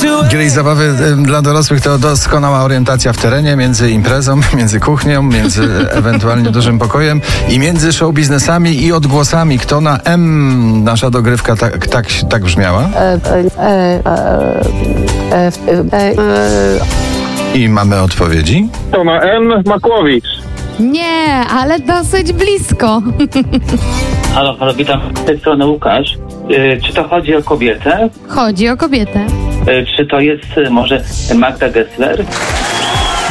Gry i zabawy dla dorosłych to doskonała orientacja w terenie, między imprezą, między kuchnią, między ewentualnie dużym pokojem i między show biznesami i odgłosami. Kto na M? Nasza dogrywka tak brzmiała. I mamy odpowiedzi. To na M Makłowicz. Nie, ale dosyć blisko. Halo, witam. Z tej strony Łukasz. Czy to chodzi o kobietę? Chodzi o kobietę. Czy to jest może Magda Gessler?